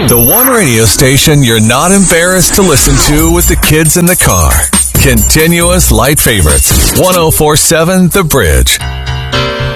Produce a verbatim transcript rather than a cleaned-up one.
The one radio station you're not embarrassed to listen to with the kids in the car. Continuous Light Favorites. one oh four point seven The Bridge.